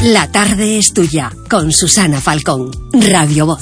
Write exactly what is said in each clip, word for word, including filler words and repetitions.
La tarde es tuya, con Susana Falcón, Radio Voz.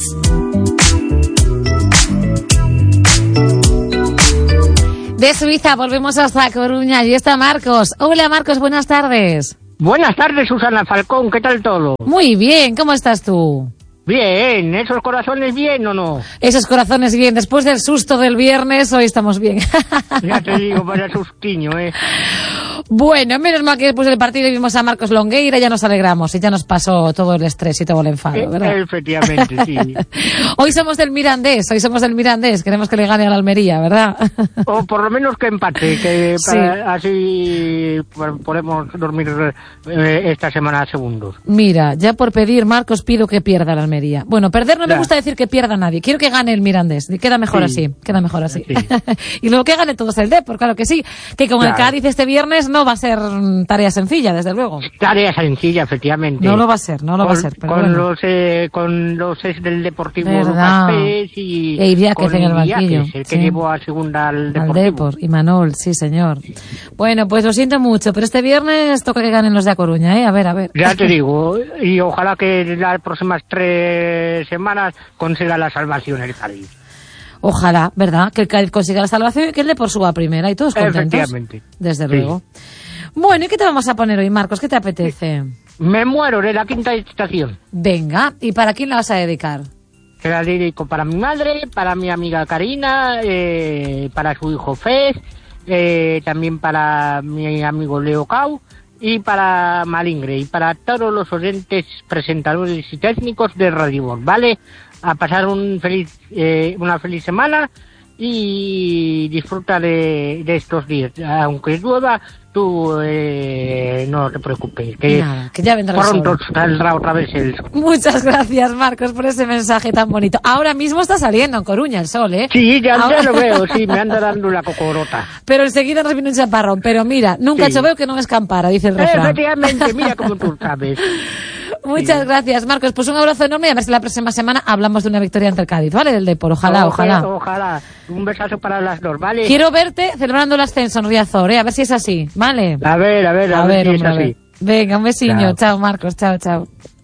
De Suiza volvemos hasta Coruña y está Marcos. Hola Marcos, buenas tardes. Buenas tardes, Susana Falcón, ¿qué tal todo? Muy bien, ¿cómo estás tú? Bien, ¿esos corazones bien o no? Esos corazones bien, después del susto del viernes, hoy estamos bien. Ya te digo, vaya sustiño, ¿eh? Bueno, menos mal que después del partido vimos a Marcos Longueira, ya nos alegramos y ya nos pasó todo el estrés y todo el enfado, ¿verdad? Eh, efectivamente, sí. Hoy somos del Mirandés, hoy somos del Mirandés, queremos que le gane a la Almería, ¿verdad? O por lo menos que empate, que Sí. para, así podemos dormir eh, esta semana segundos. Mira, ya por pedir, Marcos, pido que pierda la Almería. Bueno, perder no me Ya. gusta decir que pierda nadie, quiero que gane el Mirandés, queda mejor Sí. así, queda mejor así. Sí. Y luego que gane todos el Depor, claro que sí, que con el Claro. Cádiz este viernes no va a ser mm, tarea sencilla, desde luego. Tarea sencilla, efectivamente. No lo va a ser, no lo va a Con- ser, pero con bueno. los eh, con los ex del Deportivo Verdad. Lucas y E Idiáquez con en el banquillo, Idiáquez, el que sí. llevó a segunda al Al Deportivo. Depor, y Manol, sí señor. Bueno, pues lo siento mucho, pero este viernes toca que ganen los de A Coruña, ¿eh? A ver, a ver. Ya te digo, y ojalá que las próximas tres semanas consiga la salvación el Cádiz. Ojalá, ¿verdad? Que el Cádiz consiga la salvación y que el Depor suba a primera y todos contentos. Efectivamente. Desde Sí. luego. Bueno, ¿y qué te vamos a poner hoy, Marcos? ¿Qué te apetece? Me muero de la quinta estación. Venga, ¿y para quién la vas a dedicar? Que la dedico para mi madre, para mi amiga Karina, eh, para su hijo Fez, eh, también para mi amigo Leo Cau y para Malingre y para todos los oyentes, presentadores y técnicos de Radio Voz, ¿vale? A pasar un feliz, eh, una feliz semana y disfruta de, de estos días. Aunque llueva, tú eh, no te preocupes, que Nada, que ya vendrá el pronto sol. saldrá otra vez el sol. Muchas gracias, Marcos, por ese mensaje tan bonito. Ahora mismo está saliendo en Coruña el sol, ¿eh? Sí, ya, Ahora- ya lo veo, sí, me anda dando la cocorota. Pero enseguida nos viene un chaparrón. Pero mira, nunca Sí. choveo que no escampara, dice el refrán. Efectivamente, mira como tú sabes. Muchas Sí. gracias, Marcos. Pues un abrazo enorme y a ver si la próxima semana hablamos de una victoria ante el Cádiz, ¿vale? Del Depor, ojalá, ojalá. Ojalá. Un besazo para las dos, ¿vale? Quiero verte celebrando el ascenso en Riazor, ¿eh? A ver si es así, ¿vale? A ver, a ver, a, A ver, ver, si es hombre, a así. ver. Venga, un besiño. Chao. Chao, Marcos. Chao, chao.